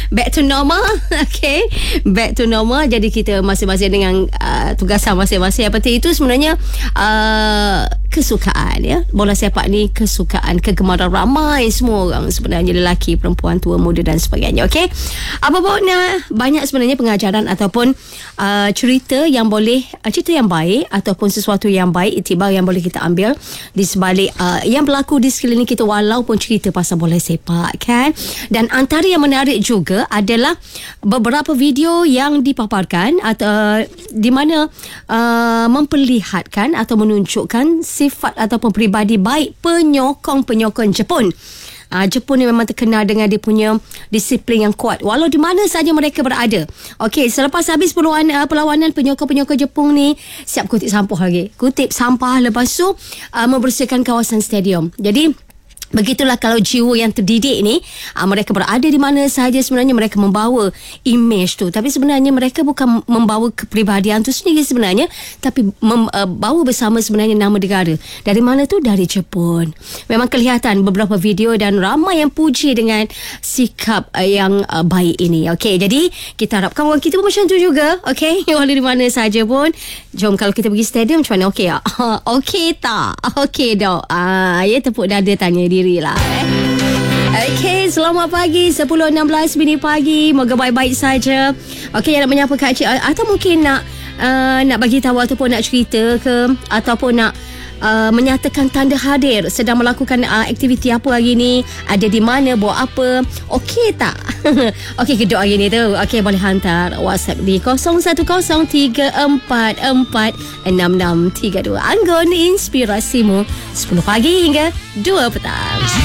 back to normal. Okay, back to normal. Jadi kita masing-masing dengan tugasan masing-masing. Yang penting itu sebenarnya kesukaan, ya. Bola sepak ni kesukaan, kegemaran ramai semua orang sebenarnya, lelaki, perempuan, tua, muda dan sebagainya. Okey, apa pun banyak sebenarnya pengajaran ataupun cerita yang baik ataupun sesuatu yang baik, iktibar yang boleh kita ambil di sebalik yang berlaku di sekeliling kita, walaupun cerita pasal bola sepak, kan. Dan antara yang menarik juga adalah beberapa video yang dipaparkan atau di mana memperlihatkan atau menunjukkan sifat ataupun peribadi baik penyokong Jepun. Jepun ni memang terkenal dengan dia punya disiplin yang kuat walau di mana saja mereka berada. Okey, selepas habis perlawanan penyokong Jepun ni siap kutip sampah lepas tu membersihkan kawasan stadium. Jadi begitulah kalau jiwa yang terdidik ni, mereka berada di mana sahaja sebenarnya mereka membawa image tu, tapi sebenarnya mereka bukan membawa kepribadian tu sendiri sebenarnya, tapi membawa bersama sebenarnya nama negara. Dari mana tu? Dari Jepun. Memang kelihatan beberapa video dan ramai yang puji dengan sikap yang baik ini. Okey, jadi kita harapkan orang kita pun macam tu juga. Okey, walau di mana sahaja pun. Jom, kalau kita pergi stadium macam mana? Okey tak? Okey tak? Okey dok. Ya, tepuk dada tanya diri lah. Okay, selamat pagi, 10.16 minit pagi. Moga baik-baik saja. Okay, yang nak menyapa Kak Cik atau mungkin nak bagi tahu ataupun nak cerita ke, ataupun nak menyatakan tanda hadir sedang melakukan aktiviti apa hari ni, ada di mana, buat apa, okey tak? Okey kedok hari ni tu. Okey, boleh hantar WhatsApp di 0103446632. Anggun inspirasimu 10 pagi hingga 2 petang.